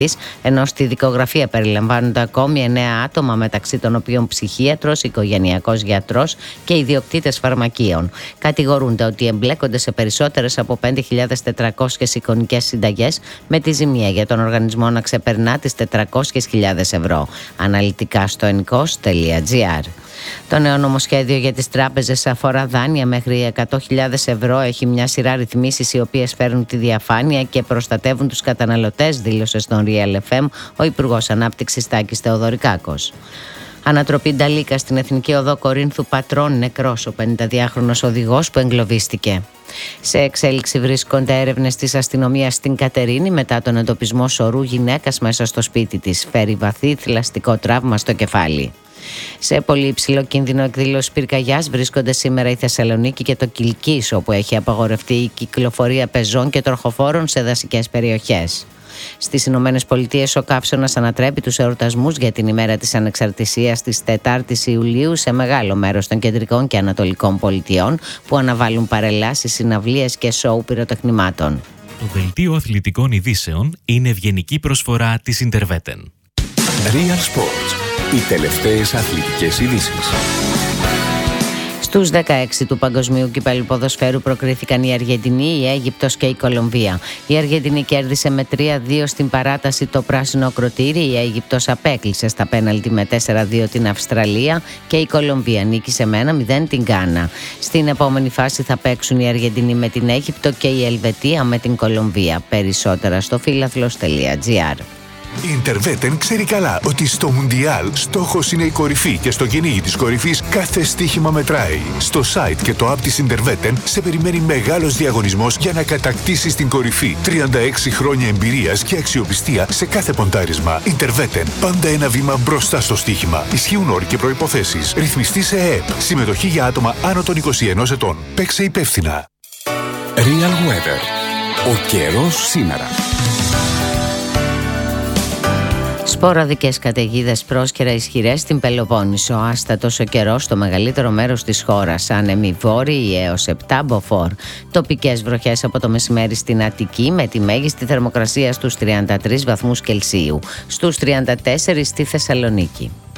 ενώ στη δικογραφία περιλαμβάνονται ακόμη 9 άτομα, μεταξύ των οποίων ψυχίατρος, οικογενειακός γιατρός και ιδιοκτήτες φαρμακείων. Κατηγορούνται ότι εμπλέκονται σε περισσότερες από 5.400 εικονικές συνταγές, με τη ζημία για τον οργανισμό να ξεπερνά τις 400.000 ευρώ. Αναλυτικά στο enkos.gr. Το νέο νομοσχέδιο για τις τράπεζες αφορά δάνεια μέχρι 100.000 ευρώ. Έχει μια σειρά ρυθμίσεις οι οποίες φέρνουν τη διαφάνεια και προστατεύουν τους καταναλωτές, δήλωσε στον Real FM ο Υπουργός Ανάπτυξης Τάκης Θεοδωρικάκος. Ανατροπή Νταλίκα στην Εθνική Οδό Κορίνθου Πατρών, νεκρός ο 52χρονος οδηγός που εγκλωβίστηκε. Σε εξέλιξη βρίσκονται έρευνες της αστυνομίας στην Κατερίνη μετά τον εντοπισμό σωρού γυναίκας μέσα στο σπίτι της. Φέρει βαθύ θηλαστικό τραύμα στο κεφάλι. Σε πολύ υψηλό κίνδυνο εκδήλωση πυρκαγιάς βρίσκονται σήμερα η Θεσσαλονίκη και το Κιλκής, όπου έχει απαγορευτεί η κυκλοφορία πεζών και τροχοφόρων σε δασικές περιοχές. Στις Ηνωμένες Πολιτείες ο καύσωνας ανατρέπει τους εορτασμούς για την ημέρα της ανεξαρτησίας της 4ης Ιουλίου σε μεγάλο μέρος των κεντρικών και ανατολικών πολιτιών, που αναβάλουν παρελάσεις, συναυλίες και σοου πυροτεχνημάτων. Το δελτίο αθλητικών ειδήσεων είναι ευγενική προσφορά της Interveten. Real Sports. Οι τελευταίες αθλητικές ειδήσεις. Στους 16 του Παγκοσμίου Κυπέλλου Ποδοσφαίρου προκρίθηκαν η Αργεντινή, η Αίγυπτος και η Κολομβία. Η Αργεντινή κέρδισε με 3-2 στην παράταση το πράσινο ακροτήρι, η Αίγυπτος απέκλεισε στα πέναλτι με 4-2 την Αυστραλία και η Κολομβία νίκησε με 1-0 την Γκάνα. Στην επόμενη φάση θα παίξουν η Αργεντινή με την Αίγυπτο και η Ελβετία με την Κολομβία. Περισσότερα στο φίλαθλος.gr. Η Interveten ξέρει καλά ότι στο Μουντιάλ στόχος είναι η κορυφή και στο κυνήγι της κορυφής κάθε στοίχημα μετράει. Στο site και το app της Interveten σε περιμένει μεγάλος διαγωνισμός για να κατακτήσεις την κορυφή. 36 χρόνια εμπειρίας και αξιοπιστία σε κάθε ποντάρισμα. Interveten. Πάντα ένα βήμα μπροστά στο στοίχημα. Ισχύουν όροι και προϋποθέσεις. Ρυθμιστή σε ΕΕΠ. Συμμετοχή για άτομα άνω των 21 ετών. Παίξε υπεύθυνα. Real Weather. Ο καιρός σήμερα. Σποραδικές καταιγίδες πρόσκαιρα ισχυρές στην Πελοπόννησο. Άστατος ο καιρός στο μεγαλύτερο μέρος της χώρας. Άνεμοι βόρειοι έως 7 μποφόρ. Τοπικές βροχές από το μεσημέρι στην Αττική, με τη μέγιστη θερμοκρασία στους 33 βαθμούς Κελσίου. Στους 34 στη Θεσσαλονίκη.